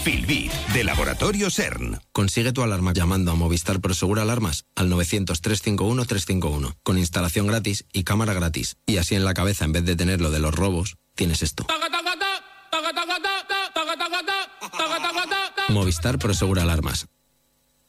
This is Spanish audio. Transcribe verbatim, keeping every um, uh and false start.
Filbit, de Laboratorio CERN. Consigue tu alarma llamando a Movistar Prosegur Alarmas al novecientos, trescientos cincuenta y uno, trescientos cincuenta y uno, con instalación gratis y cámara gratis. Y así en la cabeza, en vez de tener lo de los robos, tienes esto. Movistar Prosegur Alarmas.